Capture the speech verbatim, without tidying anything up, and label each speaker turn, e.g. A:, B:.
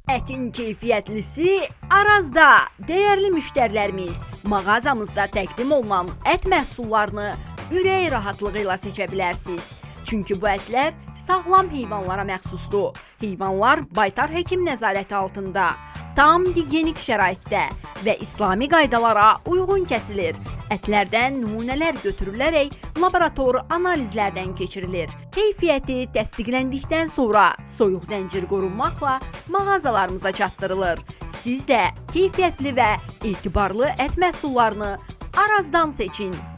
A: Ətin keyfiyyətlisi Arazda. Dəyərli müştərilərimiz, mağazamızda təqdim olunan ət məhsullarını ürək rahatlığı ilə seçə bilərsiniz. Çünki bu ətlər sağlam heyvanlara məxsusdur. Heyvanlar baytar həkim nəzarəti altında, tam gigiyenik şəraitdə və İslami qaydalara uyğun kəsilir. Ətlərdən nümunələr götürülərək laborator analizlərdən keçirilir. Keyfiyyəti təsdiqləndikdən sonra soyuq zəncir qorunmaqla mağazalarımıza çatdırılır. Siz də keyfiyyətli və etibarlı ət məhsullarını Arazdan seçin.